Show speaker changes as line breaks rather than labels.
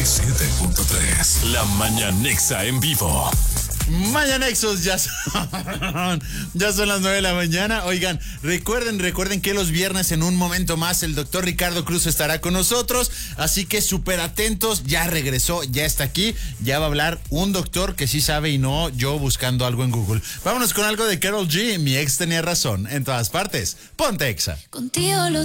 97.3. La Mañanexa en vivo.
Mañanexos, ya son las 9 de la mañana. Oigan, recuerden que los viernes en un momento más el doctor Ricardo Cruz estará con nosotros, así que súper atentos, ya regresó, ya está aquí, ya va a hablar un doctor que sí sabe y no yo buscando algo en Google. Vámonos con algo de Karol G, mi ex tenía razón, en todas partes. Ponte Exa.
Contigo lo